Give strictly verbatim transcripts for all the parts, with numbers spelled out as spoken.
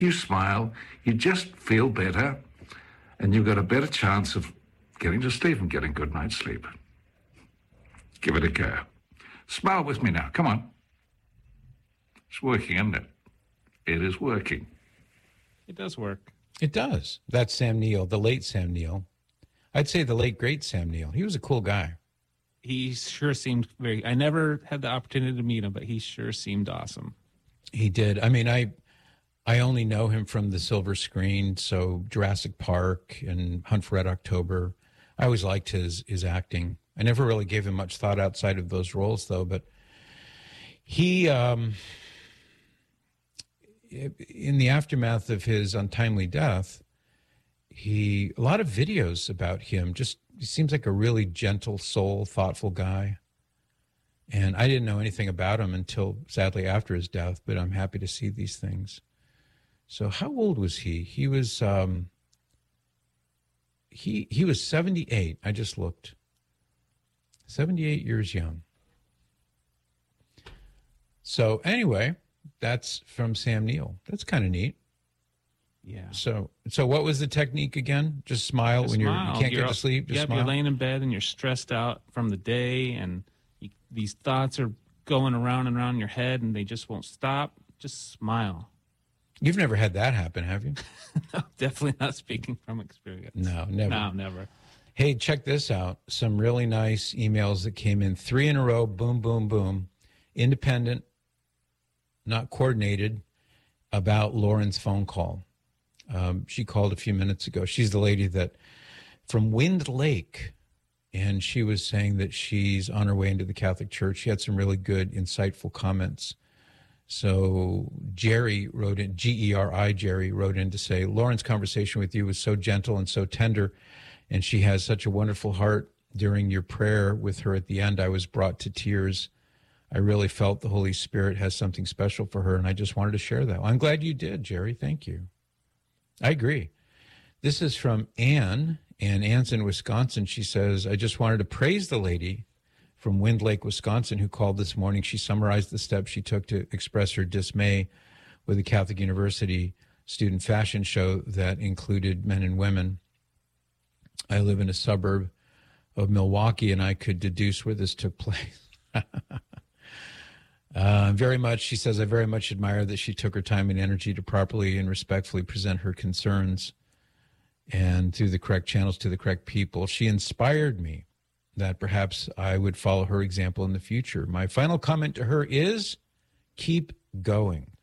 You smile, you just feel better, and you've got a better chance of getting to sleep and getting good night's sleep. Give it a go. Smile with me now, come on. It's working, isn't it? It is working. It does work. It does. That's Sam Neill, the late Sam Neill. I'd say the late, great Sam Neill. He was a cool guy. He sure seemed very... I never had the opportunity to meet him, but he sure seemed awesome. He did. I mean, I I only know him from the silver screen, so Jurassic Park and Hunt for Red October. I always liked his his acting. I never really gave him much thought outside of those roles, though. But he, um, in the aftermath of his untimely death, he a lot of videos about him. Just he seems like a really gentle soul, thoughtful guy. And I didn't know anything about him until, sadly, after his death, but I'm happy to see these things. So how old was he? He was um, he he was seventy-eight. I just looked. seventy-eight years young. So anyway, that's from Sam Neill. That's kind of neat. Yeah. So so what was the technique again? Just smile Just when you're, smile. you can't You're, get to sleep? Just yeah, smile? You're laying in bed and you're stressed out from the day and you, these thoughts are going around and around your head and they just won't stop. Just smile. You've never had that happen, have you? No, definitely not speaking from experience. No, never. No, never. Hey, check this out. Some really nice emails that came in. Three in a row, boom, boom, boom. Independent, not coordinated, about Lauren's phone call. Um, she called a few minutes ago. She's the lady that, from Wind Lake, and she was saying that she's on her way into the Catholic Church. She had some really good, insightful comments. So Jerry wrote in, G E R I, Jerry wrote in to say, Lauren's conversation with you was so gentle and so tender, and she has such a wonderful heart. During your prayer with her at the end, I was brought to tears. I really felt the Holy Spirit has something special for her, and I just wanted to share that. Well, I'm glad you did, Jerry. Thank you. I agree. This is from Ann, and Ann's in Wisconsin. She says, I just wanted to praise the lady from Wind Lake, Wisconsin, who called this morning. She summarized the steps she took to express her dismay with the Catholic University student fashion show that included men and women. I live in a suburb of Milwaukee, and I could deduce where this took place. uh, very much, she says, I very much admire that she took her time and energy to properly and respectfully present her concerns and through the correct channels to the correct people. She inspired me that perhaps I would follow her example in the future. My final comment to her is, keep going.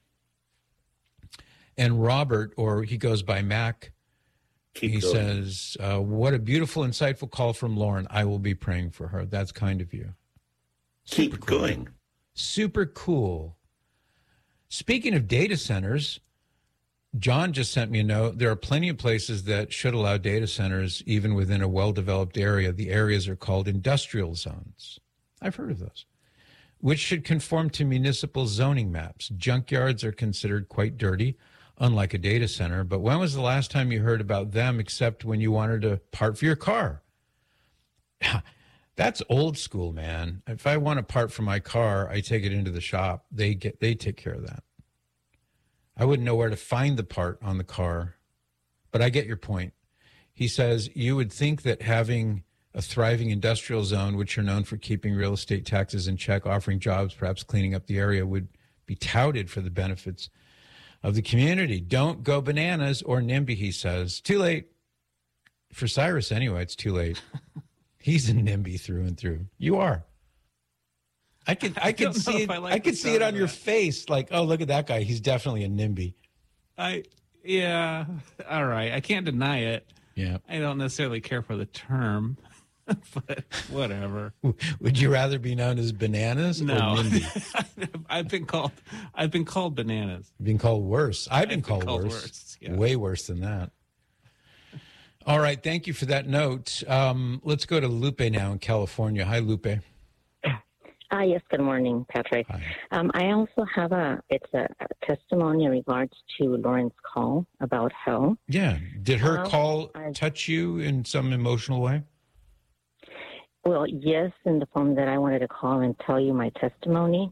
And Robert, or he goes by Mac, keep he going. says, uh, what a beautiful, insightful call from Lauren. I will be praying for her. That's kind of you. Keep Super cool. going. Super cool. Speaking of data centers, John just sent me a note. There are plenty of places that should allow data centers even within a well-developed area. The areas are called industrial zones. I've heard of those, which should conform to municipal zoning maps. Junkyards are considered quite dirty, unlike a data center. But when was the last time you heard about them except when you wanted to part for your car? That's old school, man. If I want to part for my car, I take it into the shop. They get they take care of that. I wouldn't know where to find the part on the car, but I get your point. He says, you would think that having a thriving industrial zone, which are known for keeping real estate taxes in check, offering jobs, perhaps cleaning up the area, would be touted for the benefits of the community. Don't go bananas or NIMBY, he says. Too late. For Cyrus, anyway, it's too late. He's a NIMBY through and through. You are. I could, I could see it. I, like I could see it on your face. Like, oh, look at that guy. He's definitely a NIMBY. I, yeah. All right. I can't deny it. Yeah. I don't necessarily care for the term, but whatever. Would you rather be known as bananas no. or NIMBY? I've been called. I've been called bananas. You've been called worse. I've been, I've called, been called worse. worse. Yeah. Way worse than that. All right. Thank you for that note. Um, let's go to Lupe now in California. Hi, Lupe. Ah, yes, good morning, Patrick. Um, I also have a, it's a, a testimony in regards to Lauren's call about hell. Yeah. Did her um, call I, touch you in some emotional way? Well, yes, in the form that I wanted to call and tell you my testimony.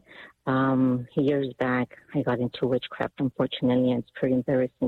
Um, years back, I got into witchcraft, unfortunately, and it's pretty embarrassing